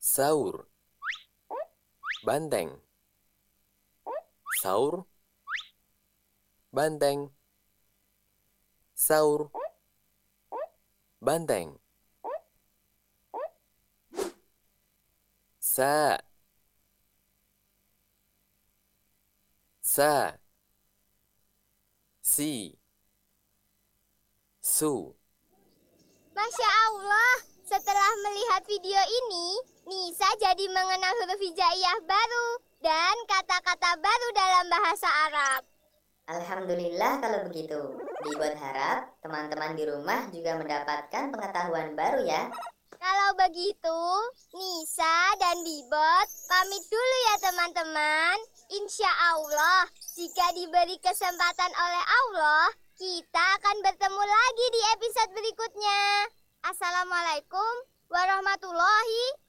Sahur. Banteng. Sahur. Banteng. Sahur. Banteng. Sa. Sa. Si. Su. Masya Allah, setelah melihat video ini, Nisa jadi mengenal huruf hijaiyah baru dan kata-kata baru dalam bahasa Arab. Alhamdulillah kalau begitu. Bibot harap teman-teman di rumah juga mendapatkan pengetahuan baru ya. Kalau begitu, Nisa dan Bibot pamit dulu ya teman-teman. Insya Allah, jika diberi kesempatan oleh Allah, kita akan bertemu lagi di episode berikutnya. Assalamualaikum warahmatullahi